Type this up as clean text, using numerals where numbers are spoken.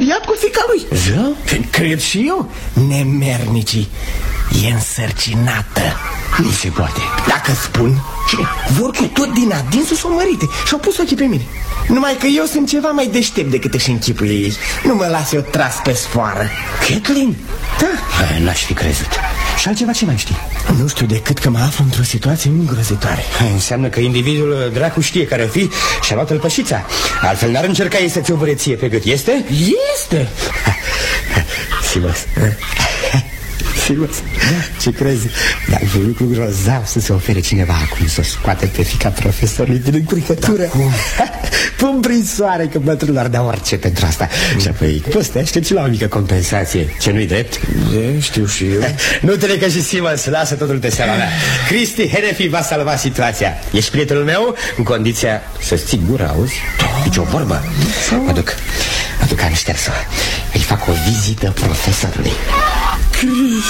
speriat cu fiica lui. Da? Cred și eu. Nemernicii. E însărcinată. Nu se poate. Dacă spun, vor cu tot din adinsul s-o mărite și-au pus ochii pe mine. Numai că eu sunt ceva mai deștept decât își închipuie ei. Nu mă las eu tras pe sfoară. Kathleen? Da. N-aș fi crezut. Și altceva ce mai știi? Nu știu decât că mă aflu într-o situație îngrozitoare. Înseamnă că individul dracu știe care-o fi și-a luat tălpășița. Altfel n-ar încerca ei să-ți o băreție pe gât. Este? Este. Silos. Silos. Ce crezi? Dar e un lucru grozav să se ofere cineva acum să scoate pe fiica profesorului din încurcătură. Pun prin soare că bătrânul ar da orice pentru asta. Și apoi poți să te aștepți la o mică compensație. Ce nu-i drept? Știu și eu. Nu te lecă și Simmons, lasă totul pe seama mea. Cristi Hennepy va salva situația. Ești prietenul meu în condiția să-ți ții gura, auzi? Nici o vorbă. Mă duc, am șters-o. Îi fac o vizită profesorului.